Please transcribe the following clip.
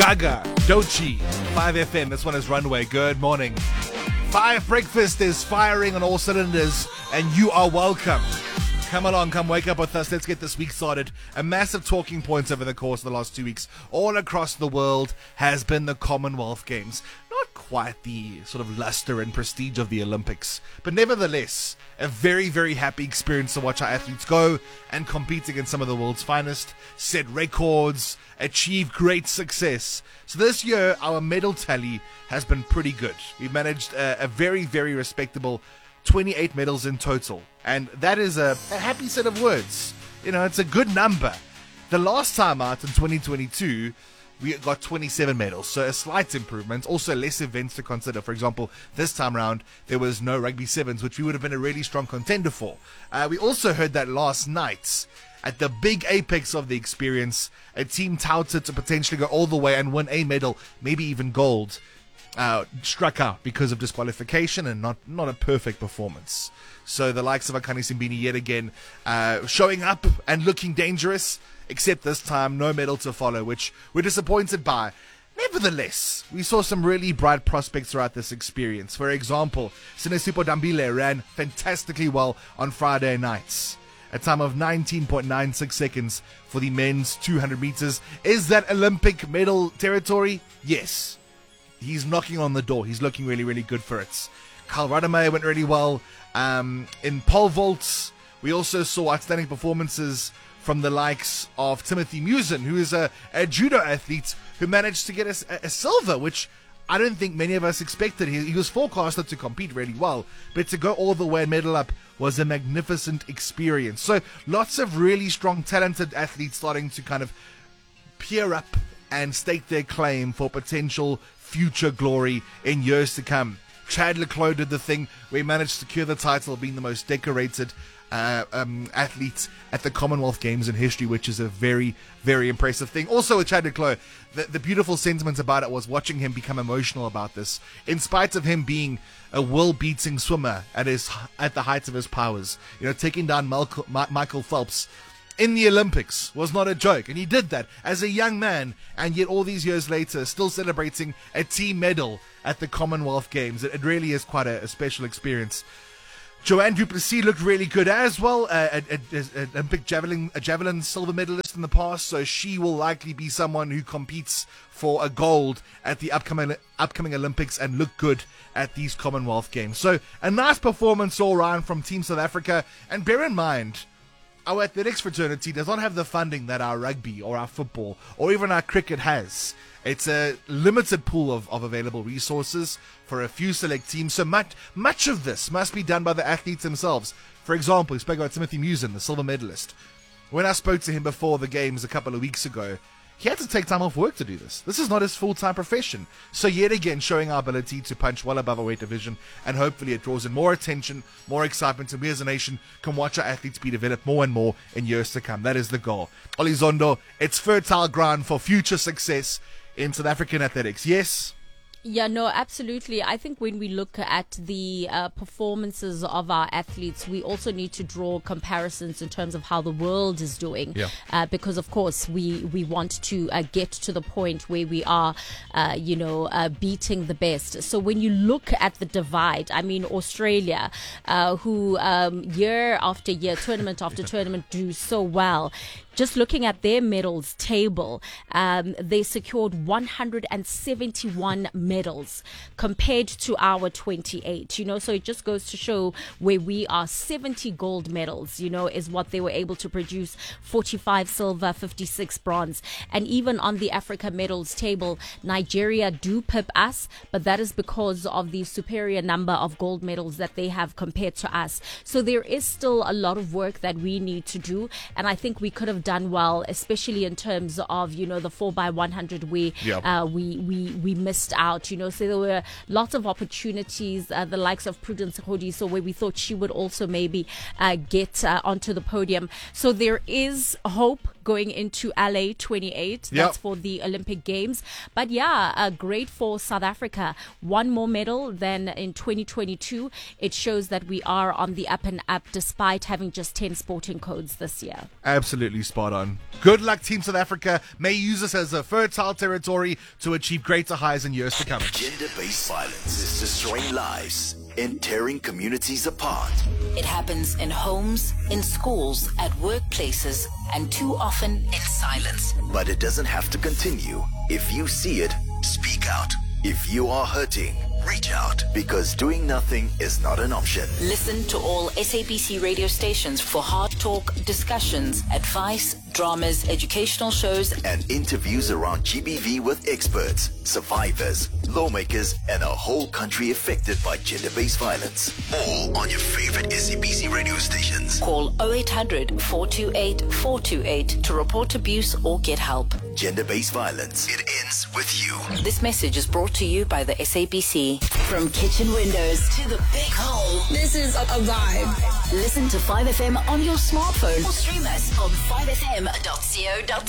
Gaga, Doechii, 5FM. This one is Runway. Good morning. Five Breakfast is firing on all cylinders, and you are welcome. Come along, come wake up with us. Let's get this week started. A massive talking point over the course of the last 2 weeks all across the world has been the Commonwealth Games. Not quite the sort of luster and prestige of the Olympics, but nevertheless, a very, very happy experience to watch our athletes go and compete against some of the world's finest, set records, achieve great success. So this year, our medal tally has been pretty good. We've managed a very, very respectable 28 medals in total. And that is a happy set of words. You know, it's a good number. The last time out in 2022, we got 27 medals, so a slight improvement. Also, less events to consider. For example, this time around, there was no rugby sevens, which we would have been a really strong contender for. We also heard that last night, at the big apex of the experience, a team touted to potentially go all the way and win a medal, maybe even gold, struck out because of disqualification and not a perfect performance. So the likes of Akani Simbine yet again showing up and looking dangerous, except this time no medal to follow, which we're disappointed by. Nevertheless, we saw some really bright prospects throughout this experience. For example, Sinesipho Dambile ran fantastically well on Friday nights. A time of 19.96 seconds for the men's 200 meters. Is that Olympic medal territory? Yes. He's knocking on the door. He's looking really, really good for it. Kyle Rademacher went really well. In pole vaults, we also saw outstanding performances from the likes of Timothy Musin, who is a judo athlete who managed to get a silver, which I don't think many of us expected. He was forecasted to compete really well, but to go all the way and medal up was a magnificent experience. So lots of really strong, talented athletes starting to kind of peer up and stake their claim for potential future glory in years to come. Chad le Clos did the thing where he managed to secure the title of being the most decorated athlete at the Commonwealth Games in history, which is a very, very impressive thing. Also with Chad le Clos, the beautiful sentiment about it was watching him become emotional about this. In spite of him being a world-beating swimmer at the height of his powers, you know, taking down Michael Phelps in the Olympics was not a joke, and he did that as a young man, and yet all these years later still celebrating a team medal at the Commonwealth Games. It really is quite a special experience. Joanne du Plessis looked really good as well, an Olympic javelin silver medalist in the past, so she will likely be someone who competes for a gold at the upcoming Olympics and look good at these Commonwealth Games. So a nice performance all around from Team South Africa, and bear in mind, our athletics fraternity does not have the funding that our rugby or our football or even our cricket has. It's a limited pool of available resources for a few select teams. So much of this must be done by the athletes themselves. For example, we spoke about Timothy Musin, the silver medalist. When I spoke to him before the games a couple of weeks ago, he had to take time off work to do this. This is not his full-time profession. So yet again, showing our ability to punch well above our weight division, and hopefully it draws in more attention, more excitement, and we as a nation can watch our athletes be developed more and more in years to come. That is the goal. Oli Zondo, it's fertile ground for future success in South African athletics. Yes? Yeah, no, absolutely. I think when we look at the performances of our athletes, we also need to draw comparisons in terms of how the world is doing. Yeah. Because, of course, we want to get to the point where we are, beating the best. So when you look at the divide, I mean, Australia, who year after year, tournament after tournament, do so well. Just looking at their medals table, they secured 171 medals compared to our 28, so it just goes to show where we are. 70 gold medals, is what they were able to produce, 45 silver, 56 bronze. And even on the Africa medals table, Nigeria do pip us, but that is because of the superior number of gold medals that they have compared to us. So there is still a lot of work that we need to do, and I think we could have done well, especially in terms of the 4x100 where we missed out. So there were lots of opportunities, the likes of Prudence Khodiso, where we thought she would also maybe get onto the podium. So there is hope going into LA 28. That's for the Olympic Games. But yeah, great for South Africa. One more medal than in 2022. It shows that we are on the up and up despite having just 10 sporting codes this year. Absolutely spot on. Good luck, Team South Africa. May use this as a fertile territory to achieve greater highs in years to come. Gender-based violence is destroying lives and tearing communities apart. It happens in homes, in schools, at workplaces, and too often in silence. But it doesn't have to continue. If you see it, speak out. If you are hurting, reach out, because doing nothing is not an option. Listen to all SABC radio stations for hard talk, discussions, advice, dramas, educational shows, and interviews around GBV with experts, survivors, lawmakers, and a whole country affected by gender-based violence. All on your favorite SABC radio stations. Call 0800 428 428 to report abuse or get help. Gender-based violence. It ends with you. This message is brought to you by the SABC. From kitchen windows to the big hole, this is a vibe. Listen to 5FM on your smartphone or stream us on 5fm.co.za.